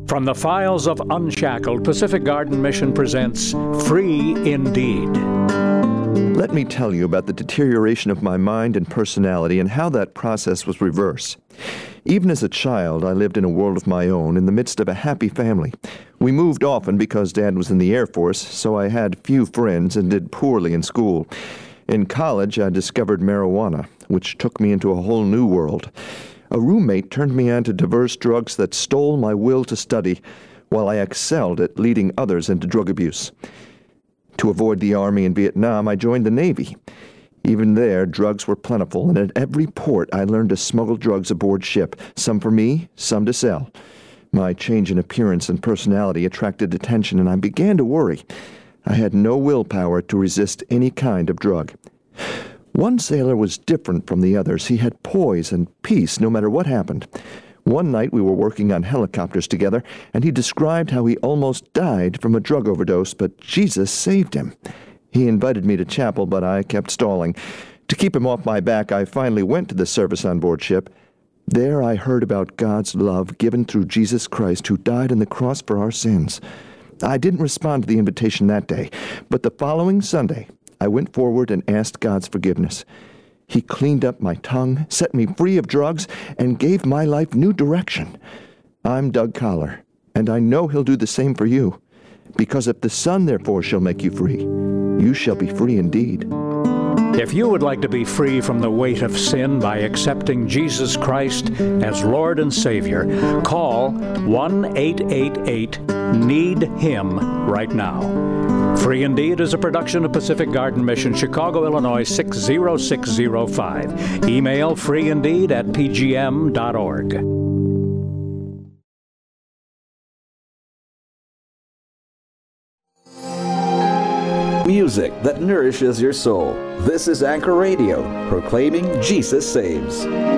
From the files of Unshackled, Pacific Garden Mission presents Free Indeed. Let me tell you about the deterioration of my mind and personality and how that process was reversed. Even as a child, I lived in a world of my own in the midst of a happy family. We moved often because Dad was in the Air Force, so I had few friends and did poorly in school. In college, I discovered marijuana, which took me into a whole new world. A roommate turned me on to diverse drugs that stole my will to study, while I excelled at leading others into drug abuse. To avoid the Army in Vietnam, I joined the Navy. Even there, drugs were plentiful, and at every port I learned to smuggle drugs aboard ship, some for me, some to sell. My change in appearance and personality attracted attention, and I began to worry. I had no willpower to resist any kind of drug. One sailor was different from the others. He had poise and peace no matter what happened. One night we were working on helicopters together, and he described how he almost died from a drug overdose, but Jesus saved him. He invited me to chapel, but I kept stalling. To keep him off my back, I finally went to the service on board ship. There I heard about God's love given through Jesus Christ, who died on the cross for our sins. I didn't respond to the invitation that day, but the following Sunday, I went forward and asked God's forgiveness. He cleaned up my tongue, set me free of drugs, and gave my life new direction. I'm Doug Collar, and I know He'll do the same for you. Because if the Son, therefore, shall make you free, you shall be free indeed. If you would like to be free from the weight of sin by accepting Jesus Christ as Lord and Savior, call 1-888-NEED-HIM right now. Free Indeed is a production of Pacific Garden Mission, Chicago, Illinois 60605. Email freeindeed@pgm.org. Music that nourishes your soul. This is Anchor Radio, proclaiming Jesus saves.